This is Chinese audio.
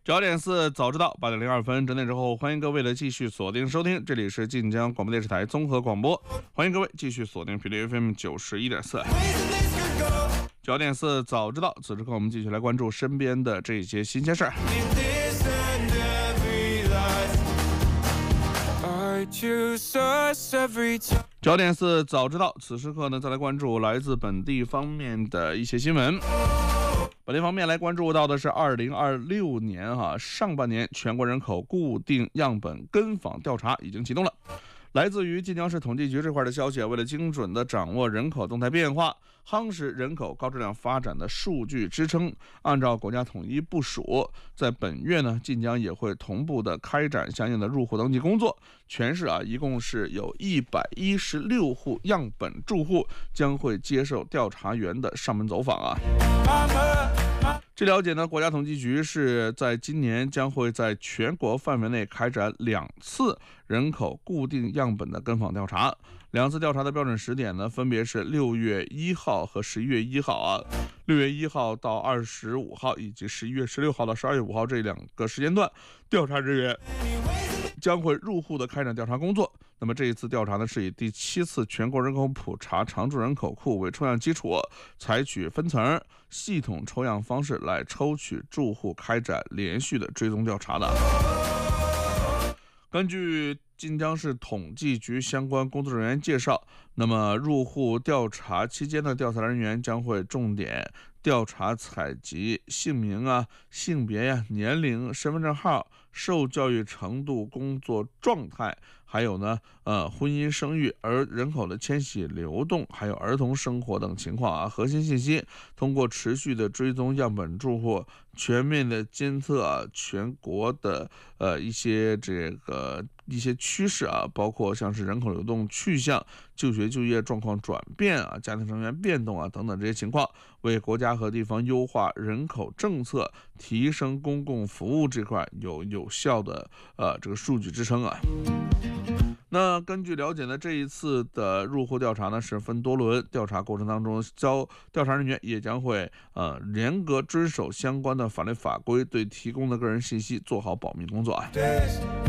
9点4早知道8点02分，整点之后，欢迎各位的继续锁定收听，这里是晋江广播电视台综合广播，欢迎各位继续锁定频率 FM 91.4。9点4早知道，此时刻我们继续来关注身边的这些新鲜事儿。9点4早知道，此时刻呢，再来关注来自本地方面的一些新闻。本地方面来关注到的是2026年上半年全国人口固定样本跟访调查已经启动了。来自于晋江市统计局这块的消息，为了精准的掌握人口动态变化，夯实人口高质量发展的数据支撑，按照国家统一部署，在本月呢，晋江也会同步的开展相应的入户登记工作。全市一共是有116户样本住户将会接受调查员的上门走访。据了解呢，国家统计局是在今年将会在全国范围内开展2次人口固定样本的跟访调查。2次调查的标准时点呢，分别是6月1号和11月1号6月1号到25号，以及11月16号到12月5号这2个时间段，调查人员将会入户的开展调查工作。那么这一次调查呢，是以第7次全国人口普查常住人口库为抽样基础，采取分层系统抽样方式来抽取住户，开展连续的追踪调查的。根据晋江市统计局相关工作人员介绍，那么入户调查期间的调查人员将会重点调查采集姓名性别年龄、身份证号、受教育程度、工作状态，还有呢婚姻生育、人口的迁徙流动，还有儿童生活等情况核心信息，通过持续的追踪样本住户，全面的监测全国的一些趋势包括像是人口流动去向、就学就业状况转变家庭成员变动等等这些情况，为国家和地方优化人口政策、提升公共服务这块有效的这个数据支撑那根据了解呢，这一次的入户调查呢是分多轮，调查过程当中，调查人员也将会严格遵守相关的法律法规，对提供的个人信息做好保密工作